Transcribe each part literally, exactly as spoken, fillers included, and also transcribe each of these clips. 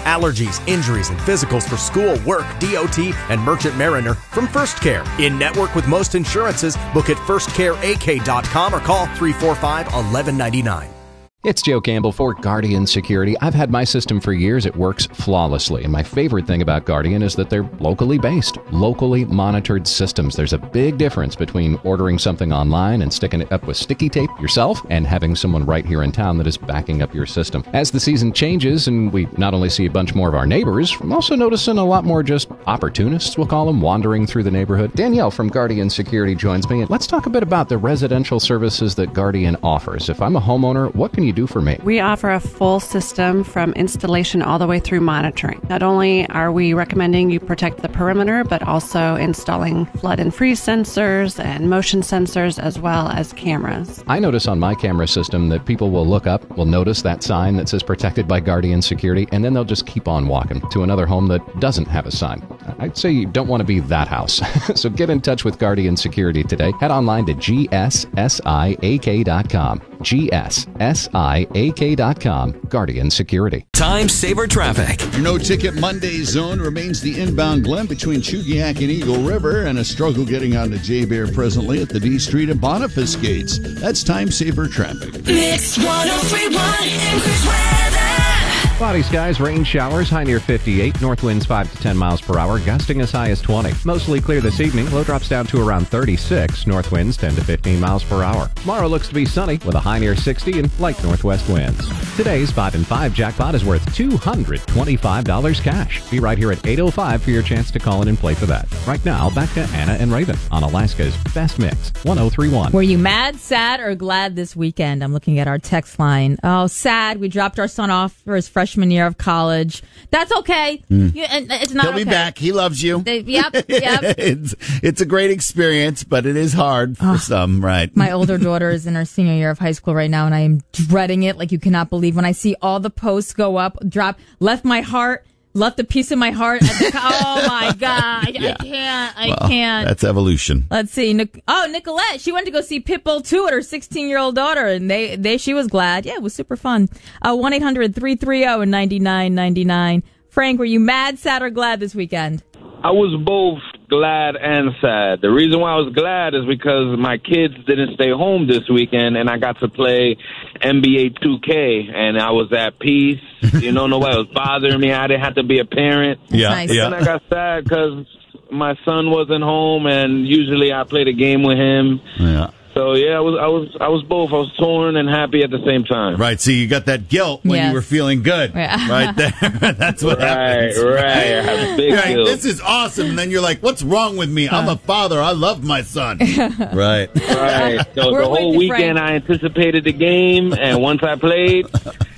allergies, injuries, and physicals for school, work, D O T, and Merchant Mariner from First Care. In network with most insurances, book at first care a k dot com or call three four five, one one nine nine. It's Joe Campbell for Guardian Security. I've had my system for years. It works flawlessly. And my favorite thing about Guardian is that they're locally based, locally monitored systems. There's a big difference between ordering something online and sticking it up with sticky tape yourself and having someone right here in town that is backing up your system. As the season changes and we not only see a bunch more of our neighbors, I'm also noticing a lot more just opportunists, we'll call them, wandering through the neighborhood. Danielle from Guardian Security joins me. And let's talk a bit about the residential services that Guardian offers. If I'm a homeowner, what can you do for me? We offer a full system from installation all the way through monitoring. Not only are we recommending you protect the perimeter, but also installing flood and freeze sensors and motion sensors as well as cameras. I notice on my camera system that people will look up, will notice that sign that says protected by Guardian Security, and then they'll just keep on walking to another home that doesn't have a sign. I'd say you don't want to be that house. So get in touch with Guardian Security today. Head online to G S S I A K dot com. G S S I A K dot com. Guardian Security. Time Saver Traffic. Your no-ticket Monday zone remains the inbound Glen between Chugiak and Eagle River, and a struggle getting onto J-Bear presently at the D Street and Boniface gates. That's Time Saver Traffic. Mix one oh three point one Increase weather. Cloudy skies, rain showers, high near fifty-eight. North winds five to ten miles per hour, gusting as high as twenty. Mostly clear this evening. Low drops down to around thirty-six. North winds ten to fifteen miles per hour. Tomorrow looks to be sunny with a high near sixty and light northwest winds. Today's five and five jackpot is worth two hundred twenty-five dollars cash. Be right here at eight oh five for your chance to call in and play for that. Right now, back to Anna and Raven on Alaska's Best Mix, one oh three point one. Were you mad, sad, or glad this weekend? I'm looking at our text line. Oh, sad. We dropped our son off for his freshman year of college. That's okay. Mm. You, it's not He'll be okay. back. He loves you. They, yep, yep. it's, it's a great experience, but it is hard for oh, some, right? My older daughter is in her senior year of high school right now, and I am dreading it like you cannot believe. When I see all the posts go up, drop, left my heart, left a piece of my heart. At the, oh, my God. I, yeah. I can't. I well, can't. That's evolution. Let's see. Nic- oh, Nicolette. She went to go see Pitbull two with her sixteen-year-old daughter, and they, they she was glad. Yeah, it was super fun. Uh, one eight hundred three three zero nine nine nine nine. Frank, were you mad, sad, or glad this weekend? I was both glad and sad. The reason why I was glad is because my kids didn't stay home this weekend, and I got to play N B A two K, and I was at peace. You know, nobody was bothering me. I didn't have to be a parent. Yeah, nice. yeah. And I got sad because my son wasn't home, and usually I played a game with him. Yeah. So yeah, I was, I was, I was both. I was torn and happy at the same time. Right. So you got that guilt when yes. you were feeling good. Yeah. Right there. That's what right, happens. Right. Right. I have big right. guilt. This is awesome. And then you're like, "What's wrong with me? I'm a father. I love my son." Right. Right. So We're the whole you, weekend, Frank. I anticipated the game, and once I played,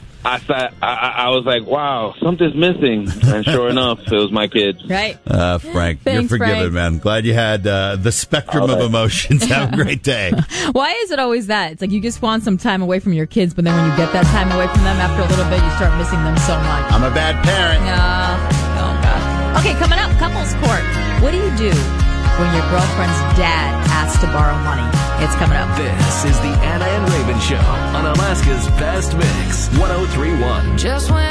I thought I, I was like, "Wow, something's missing." And sure enough, it was my kids. Right. Uh, Frank, Thanks, you're forgiven, Frank. man. Glad you had uh, the spectrum All of right. emotions. Have a great day. Why is it always that? It's like you just want some time away from your kids, but then when you get that time away from them, after a little bit, you start missing them so much. I'm a bad parent. No. Oh, gosh. Okay, coming up, couples court. What do you do when your girlfriend's dad asks to borrow money? It's coming up. This is the Anna and Raven Show on Alaska's Best Mix, one oh three point one. Just when